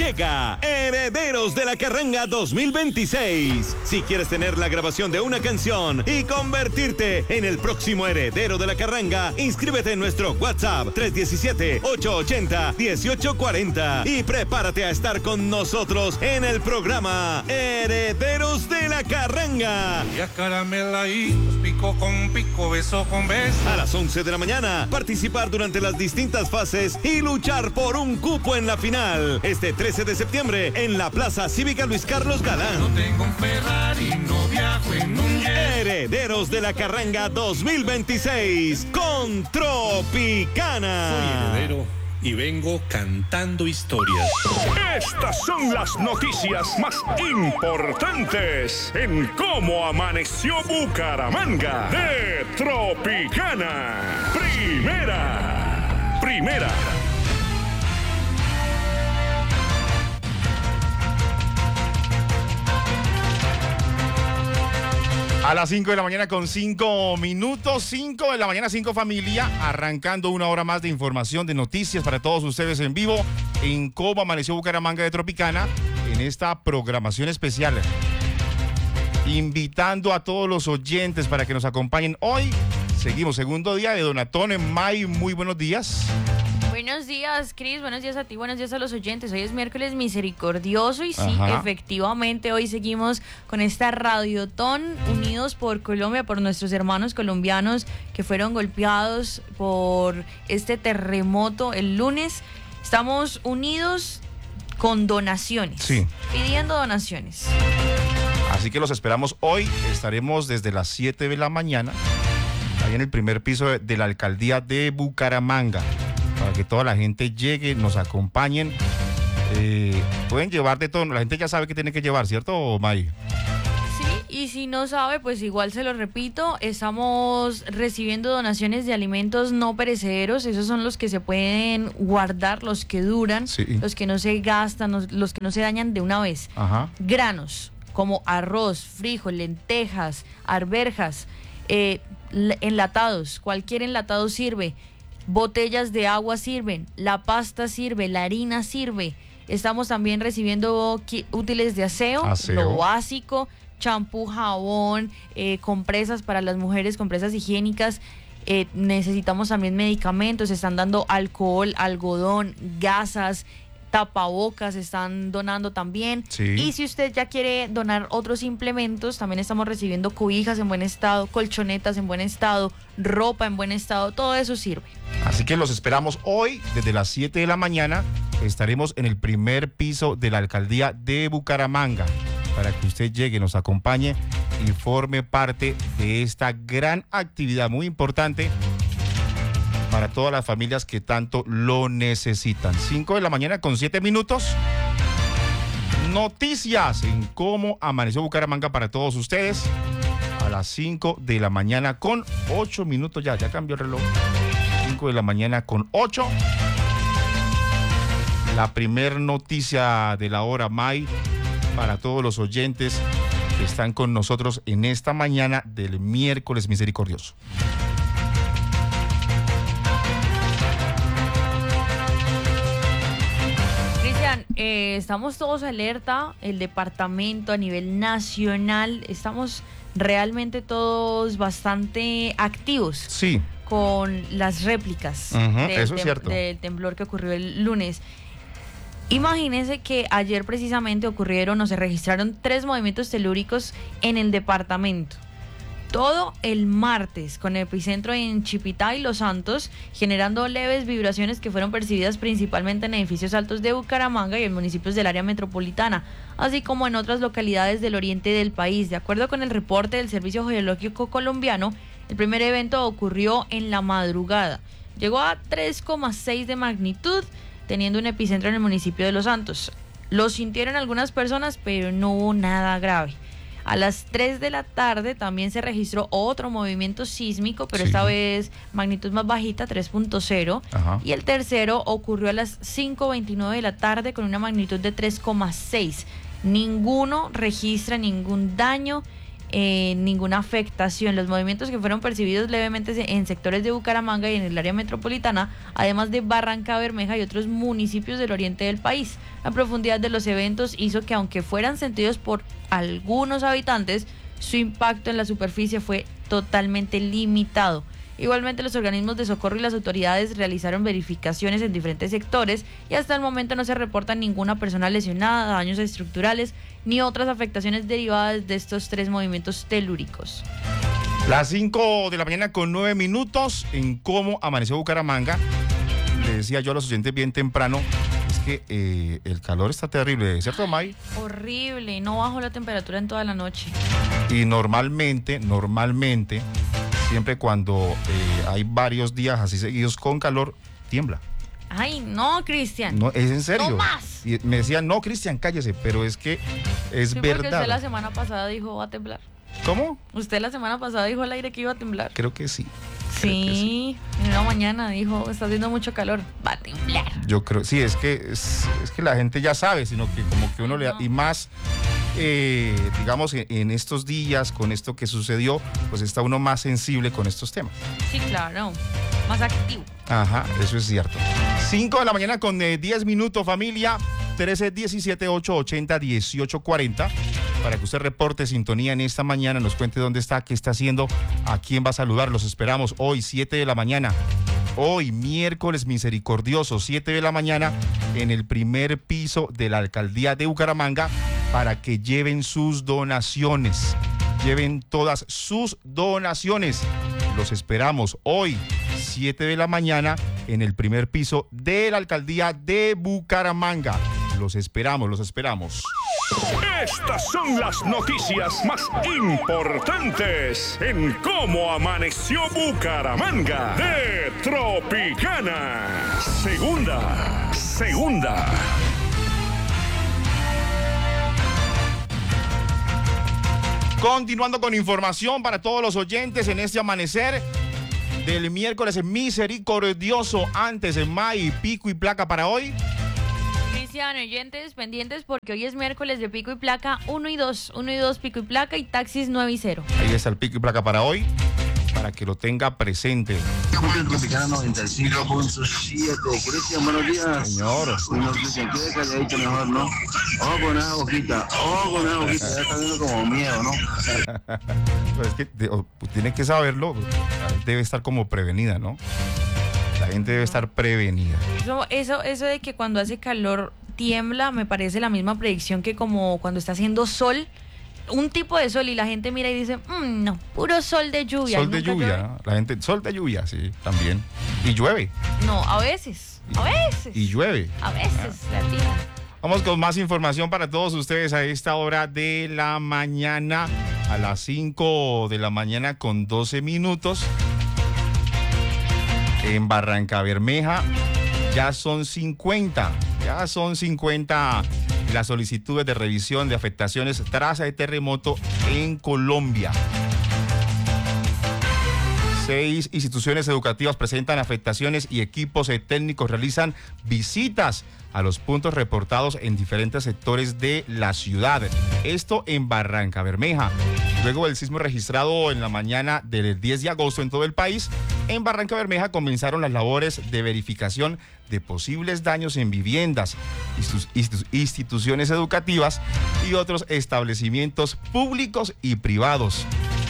Llega Herederos de la Carranga 2026. Si quieres tener la grabación de una canción y convertirte en el próximo heredero de la Carranga, inscríbete en nuestro WhatsApp 317-880-1840 y prepárate a estar con nosotros en el programa Herederos de la Carranga. Y a carameladitos, pico con pico, beso con beso. A las 11 de la mañana, participar durante las distintas fases y luchar por un cupo en la final. Este 13 de septiembre en la Plaza Cívica Luis Carlos Galán. No tengo un Ferrari, no viajo en un jet. Herederos de la Carranga 2026 con Tropicana. Soy heredero y vengo cantando historias. Estas son las noticias más importantes en cómo amaneció Bucaramanga de Tropicana. Primera. A las 5 de la mañana con 5 minutos, 5 de la mañana, 5 familia, arrancando una hora más de información, de noticias para todos ustedes en vivo en cómo amaneció Bucaramanga de Tropicana en esta programación especial. Invitando a todos los oyentes para que nos acompañen hoy. Seguimos, segundo día de Donatón en May. Muy buenos días. Buenos días, Cris, buenos días a ti, buenos días a los oyentes. Hoy es miércoles misericordioso y sí, efectivamente, hoy seguimos con esta Radiotón, unidos por Colombia, por nuestros hermanos colombianos que fueron golpeados por este terremoto el lunes. Estamos unidos con donaciones, pidiendo donaciones. Así que los esperamos hoy, estaremos desde las 7 de la mañana, ahí en el primer piso de la alcaldía de Bucaramanga. Para que toda la gente llegue, nos acompañen. Pueden llevar de todo, la gente ya sabe que tiene que llevar, ¿cierto, May? Sí, y si no sabe, pues igual se lo repito, estamos recibiendo donaciones de alimentos no perecederos, esos son los que se pueden guardar, los que duran, los que no se gastan, los que no se dañan de una vez. Granos, como arroz, frijol, lentejas, arvejas, enlatados, cualquier enlatado sirve. Botellas de agua sirven, la pasta sirve, la harina sirve. Estamos también recibiendo útiles de aseo, lo básico, champú, jabón, compresas para las mujeres, compresas higiénicas. Necesitamos también medicamentos, están dando alcohol, algodón, gasas, tapabocas, están donando también. Y si usted ya quiere donar otros implementos, también estamos recibiendo cobijas en buen estado, colchonetas en buen estado, ropa en buen estado, todo eso sirve. Así que los esperamos hoy desde las 7 de la mañana. Estaremos en el primer piso de la alcaldía de Bucaramanga para que usted llegue, nos acompañe y forme parte de esta gran actividad muy importante para todas las familias que tanto lo necesitan. 5 de la mañana con 7 minutos. Noticias en cómo amaneció Bucaramanga para todos ustedes. A las 5 de la mañana con 8 minutos. Ya cambió el reloj. 5 de la mañana con 8. La primer noticia de la hora, May, para todos los oyentes que están con nosotros en esta mañana del miércoles misericordioso. Estamos todos alerta, el departamento a nivel nacional, estamos realmente todos bastante activos con las réplicas del temblor que ocurrió el lunes. Imagínense que ayer precisamente ocurrieron o se registraron 3 movimientos telúricos en el departamento. Todo el martes, con epicentro en Chipitá y Los Santos, generando leves vibraciones que fueron percibidas principalmente en edificios altos de Bucaramanga y en municipios del área metropolitana, así como en otras localidades del oriente del país. De acuerdo con el reporte del Servicio Geológico Colombiano, el primer evento ocurrió en la madrugada. Llegó a 3,6 de magnitud, teniendo un epicentro en el municipio de Los Santos. Lo sintieron algunas personas, pero no hubo nada grave. A las 3 de la tarde también se registró otro movimiento sísmico, pero esta vez magnitud más bajita, 3.0. Y el tercero ocurrió a las 5:29 de la tarde con una magnitud de 3,6. Ninguno registra ningún daño ninguna afectación. Los movimientos que fueron percibidos levemente en sectores de Bucaramanga y en el área metropolitana, además de Barranca Bermeja y otros municipios del oriente del país. La profundidad de los eventos hizo que, aunque fueran sentidos por algunos habitantes, su impacto en la superficie fue totalmente limitado. Igualmente, los organismos de socorro y las autoridades realizaron verificaciones en diferentes sectores y hasta el momento no se reporta ninguna persona lesionada, daños estructurales ni otras afectaciones derivadas de estos 3 movimientos telúricos. Las 5 de la mañana con 9 minutos en Cómo Amaneció Bucaramanga. Le decía yo a los oyentes bien temprano, es que el calor está terrible, ¿cierto, May? Horrible, no bajó la temperatura en toda la noche. Y normalmente, siempre cuando hay varios días así seguidos con calor, tiembla. Ay, no, Cristian. No, es en serio. No más. Y me decían, no, Cristian, cállese, pero es que es sí, verdad. Porque usted la semana pasada dijo va a temblar. ¿Cómo? Usted la semana pasada dijo al aire que iba a temblar. Creo que sí. Sí, en una mañana dijo, está haciendo mucho calor, va a temblar. Yo creo, sí, es que la gente ya sabe, sino que como que uno le da, y más, digamos, en estos días, con esto que sucedió, pues está uno más sensible con estos temas. Sí, claro, más activo. Ajá, eso es cierto. 5 de la mañana con 10 minutos, familia, 13-17-880-1840. Para que usted reporte sintonía en esta mañana, nos cuente dónde está, qué está haciendo, a quién va a saludar. Los esperamos hoy, 7 de la mañana. Hoy, miércoles misericordioso, 7 de la mañana, en el primer piso de la alcaldía de Bucaramanga, para que lleven sus donaciones. Lleven todas sus donaciones. Los esperamos hoy, 7 de la mañana, en el primer piso de la alcaldía de Bucaramanga. Los esperamos, los esperamos. Estas son las noticias más importantes en Cómo Amaneció Bucaramanga de Tropicana. Segunda. Continuando con información para todos los oyentes en este amanecer del miércoles misericordioso. Antes de May, pico y placa para hoy. Oyentes pendientes porque hoy es miércoles de pico y placa 1 y 2, pico y placa y taxis 9 y 0. Ahí está el pico y placa para hoy, para que lo tenga presente. Tropicana 95.7. Cristian, buenos días. Señor. Bueno, Cristian, quede calladito mejor, ¿no? Ojo con esa boquita, ya está viendo como miedo, ¿no? Pero es que tiene que saberlo, debe estar como prevenida, ¿no? La gente debe estar prevenida. Eso de que cuando hace calor tiembla, me parece la misma predicción que como cuando está haciendo sol, un tipo de sol y la gente mira y dice, no, puro sol de lluvia. Sol de lluvia, la gente, sol de lluvia, sí, también. Y llueve. No, a veces. Y llueve. A veces, latina. Vamos con más información para todos ustedes a esta hora de la mañana, a las 5 de la mañana con 12 minutos. En Barranca Bermeja ya son 50 las solicitudes de revisión de afectaciones tras el terremoto en Colombia. 6 instituciones educativas presentan afectaciones y equipos técnicos realizan visitas a los puntos reportados en diferentes sectores de la ciudad. Esto en Barranca Bermeja. Luego del sismo registrado en la mañana del 10 de agosto en todo el país, en Barranca Bermeja comenzaron las labores de verificación de posibles daños en viviendas, instituciones educativas y otros establecimientos públicos y privados.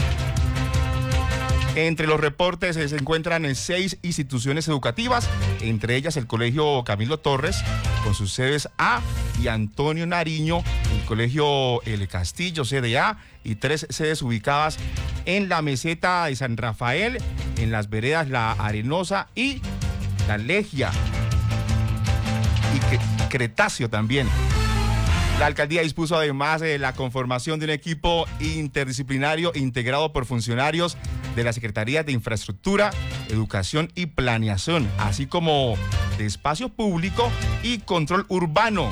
Entre los reportes se encuentran 6 instituciones educativas, entre ellas el Colegio Camilo Torres, con sus sedes A, y Antonio Nariño, el Colegio El Castillo, sede A, y 3 sedes ubicadas en la meseta de San Rafael, en las veredas La Arenosa y La Legia, y Cretáceo también. La alcaldía dispuso además de la conformación de un equipo interdisciplinario integrado por funcionarios de la Secretaría de Infraestructura, Educación y Planeación, así como de Espacio Público y Control Urbano.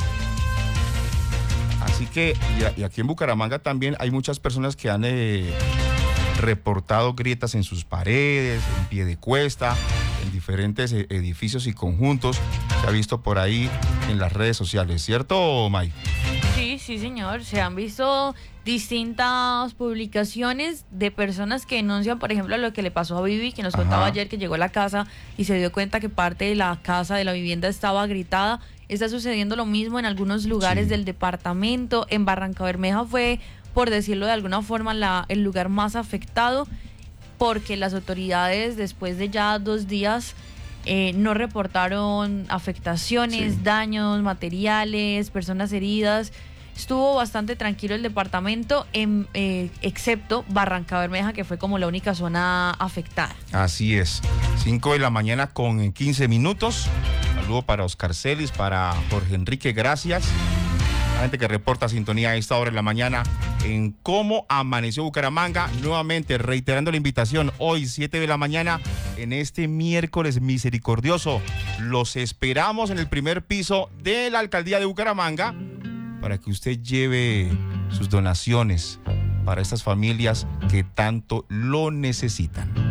Así que, y aquí en Bucaramanga también hay muchas personas que han reportado grietas en sus paredes, en Piedecuesta, en diferentes edificios y conjuntos. Se ha visto por ahí en las redes sociales, ¿cierto, May? Sí, Sí, sí, señor. Se han visto distintas publicaciones de personas que denuncian, por ejemplo, lo que le pasó a Vivi, que nos contaba ayer que llegó a la casa y se dio cuenta que parte de la casa, de la vivienda, estaba agrietada. Está sucediendo lo mismo en algunos lugares del departamento. En Barrancabermeja fue, por decirlo de alguna forma, el lugar más afectado, porque las autoridades, después de ya 2 días, no reportaron afectaciones, daños materiales, personas heridas. Estuvo bastante tranquilo el departamento, excepto Barrancabermeja, que fue como la única zona afectada. Así es. 5 de la mañana con 15 minutos. Saludo para Oscar Celis, para Jorge Enrique, gracias. La gente que reporta sintonía a esta hora de la mañana en Cómo Amaneció Bucaramanga. Nuevamente reiterando la invitación, hoy 7 de la mañana, en este miércoles misericordioso. Los esperamos en el primer piso de la Alcaldía de Bucaramanga para que usted lleve sus donaciones para estas familias que tanto lo necesitan.